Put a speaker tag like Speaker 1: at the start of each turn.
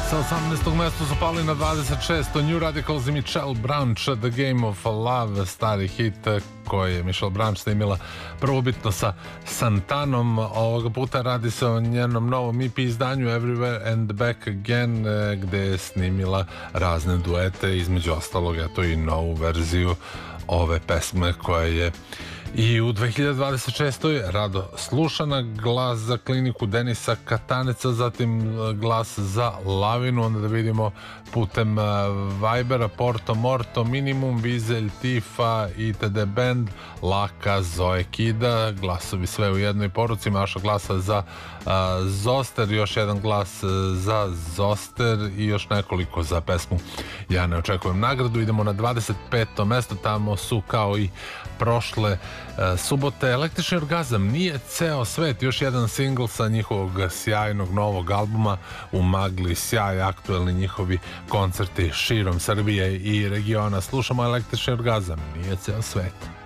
Speaker 1: Sa 18. mesta su pali na 26. New Radicals i Michelle Branch, The Game of Love, stari hit koji je Michelle Branch snimila prvobitno sa Santanom. Ovoga puta radi se o njenom novom EP izdanju Everywhere and Back Again, gde je snimila razne duete, između ostalog eto i novu verziju ove pesme koja je i u 2026. rado slušana. Glas za Kliniku Denisa Kataneca, zatim glas za Lavinu, onda da vidimo putem Vibera Porto Morto, Minimum, Vizelj, Tifa, ITD Band, Laka, Zoe Kida, glasovi sve u jednoj poruci, Maša glasa za Zoster, još jedan glas za Zoster i još nekoliko za pesmu Ja ne očekujem nagradu. Idemo na 25. mesto, tamo su kao i prošle subote Električni orgazam, Nije ceo svet, još jedan singl sa njihovog sjajnog novog albuma U magli sjaj, aktuelni njihovi koncerti širom Srbije i regiona. Slušamo Električni orgazam, Nije ceo svet.